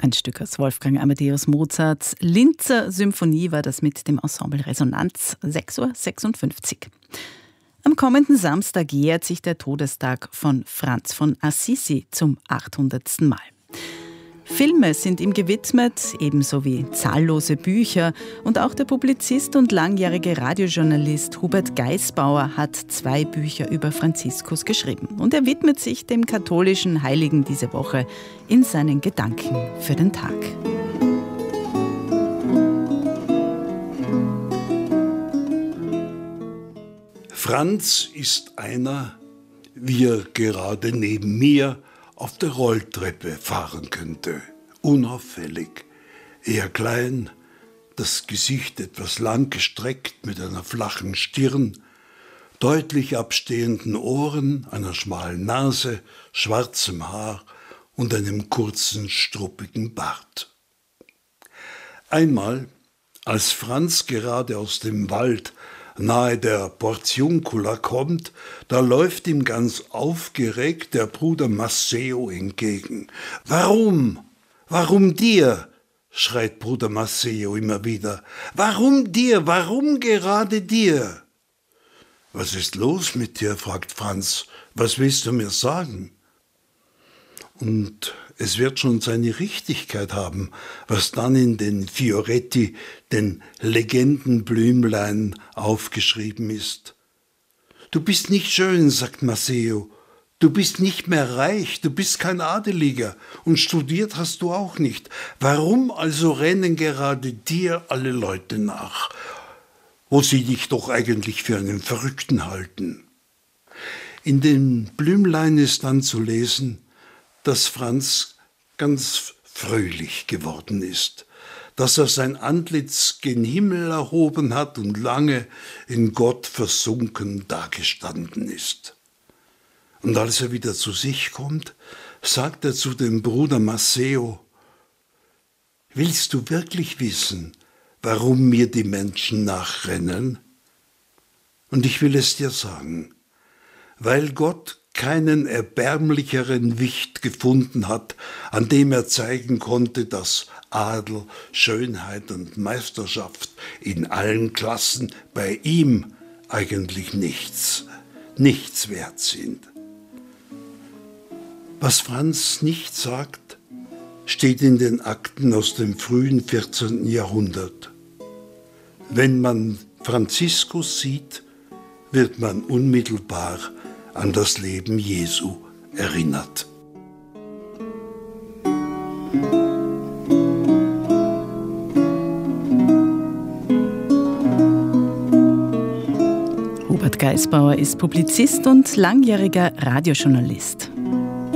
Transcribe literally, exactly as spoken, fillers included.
Ein Stück aus Wolfgang Amadeus Mozarts Linzer Symphonie war das mit dem Ensemble Resonanz, sechs Uhr sechsundfünfzig. Am kommenden Samstag jährt sich der Todestag von Franz von Assisi zum achthundertsten Mal. Filme sind ihm gewidmet, ebenso wie zahllose Bücher. Und auch der Publizist und langjährige Radiojournalist Hubert Geisbauer hat zwei Bücher über Franziskus geschrieben. Und er widmet sich dem katholischen Heiligen diese Woche in seinen Gedanken für den Tag. Franz ist einer, wie er gerade neben mir auf der Rolltreppe fahren könnte. Unauffällig, eher klein, das Gesicht etwas lang gestreckt mit einer flachen Stirn, deutlich abstehenden Ohren, einer schmalen Nase, schwarzem Haar und einem kurzen, struppigen Bart. Einmal, als Franz gerade aus dem Wald nahe der Portiuncula kommt, da läuft ihm ganz aufgeregt der Bruder Masseo entgegen. »Warum? Warum dir?« schreit Bruder Masseo immer wieder. »Warum dir? Warum gerade dir?« »Was ist los mit dir?« fragt Franz. »Was willst du mir sagen?« Und es wird schon seine Richtigkeit haben, was dann in den Fioretti, den Legendenblümlein, aufgeschrieben ist. »Du bist nicht schön«, sagt Masseo. »Du bist nicht mehr reich, du bist kein Adeliger und studiert hast du auch nicht. Warum also rennen gerade dir alle Leute nach, wo sie dich doch eigentlich für einen Verrückten halten?« In den Blümlein ist dann zu lesen, dass Franz ganz fröhlich geworden ist, dass er sein Antlitz gen Himmel erhoben hat und lange in Gott versunken dagestanden ist. Und als er wieder zu sich kommt, sagt er zu dem Bruder Masseo: »Willst du wirklich wissen, warum mir die Menschen nachrennen? Und ich will es dir sagen, weil Gott keinen erbärmlicheren Wicht gefunden hat, an dem er zeigen konnte, dass Adel, Schönheit und Meisterschaft in allen Klassen bei ihm eigentlich nichts, nichts wert sind.« Was Franz nicht sagt, steht in den Akten aus dem frühen vierzehnten Jahrhundert. Wenn man Franziskus sieht, wird man unmittelbar an das Leben Jesu erinnert. Hubert Geisbauer ist Publizist und langjähriger Radiojournalist.